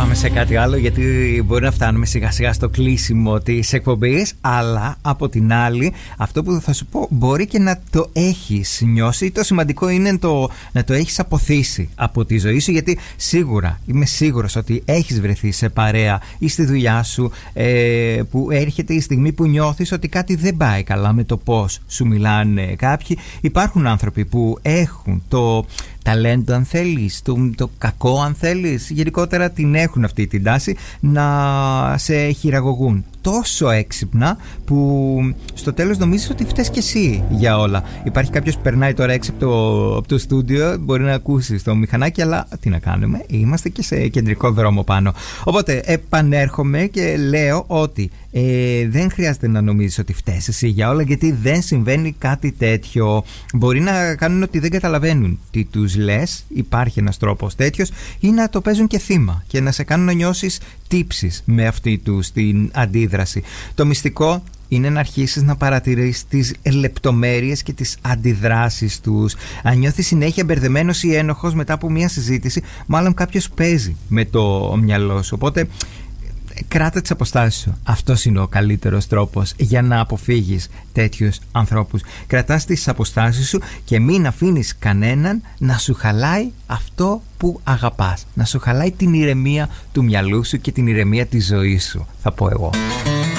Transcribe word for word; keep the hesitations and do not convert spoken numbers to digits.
πάμε σε κάτι άλλο, γιατί μπορεί να φτάνουμε σιγά σιγά στο κλείσιμο της εκπομπής. Αλλά από την άλλη, αυτό που θα σου πω μπορεί και να το έχεις νιώσει. Το σημαντικό είναι το, να το έχεις αποθήσει από τη ζωή σου, γιατί σίγουρα είμαι σίγουρος ότι έχεις βρεθεί σε παρέα ή στη δουλειά σου ε, που έρχεται η στιγμή που νιώθεις ότι κάτι δεν πάει καλά με το πώς σου μιλάνε κάποιοι. Υπάρχουν άνθρωποι που έχουν το ταλέντο, αν θέλεις, το, το κακό, αν θέλεις, γενικότερα την έχουν αυτή την τάση να σε χειραγωγούν τόσο έξυπνα που στο τέλος νομίζεις ότι φταίς κι εσύ για όλα. Υπάρχει κάποιος που περνάει τώρα έξω από το, από το στούντιο, μπορεί να ακούσει το μηχανάκι, αλλά τι να κάνουμε, είμαστε και σε κεντρικό δρόμο πάνω. Οπότε επανέρχομαι και λέω ότι ε, δεν χρειάζεται να νομίζεις ότι φταίς εσύ για όλα, γιατί δεν συμβαίνει κάτι τέτοιο. Μπορεί να κάνουν ότι δεν καταλαβαίνουν τι τους λες, υπάρχει ένας τρόπος τέτοιος, ή να το παίζουν και θύμα και να σε κάνουν να νιώσεις τύψεις με αυτή τους την αντίδραση. Το μυστικό είναι να αρχίσεις να παρατηρείς τις λεπτομέρειες και τις αντιδράσεις τους. Αν νιώθεις συνέχεια μπερδεμένος ή ένοχος μετά από μια συζήτηση, μάλλον κάποιος παίζει με το μυαλό σου. Οπότε κράτα τις αποστάσεις σου. Αυτός είναι ο καλύτερος τρόπος για να αποφύγεις τέτοιους ανθρώπους. Κρατάς τις αποστάσεις σου και μην αφήνεις κανέναν να σου χαλάει αυτό που αγαπάς. Να σου χαλάει την ηρεμία του μυαλού σου και την ηρεμία της ζωής σου, θα πω εγώ.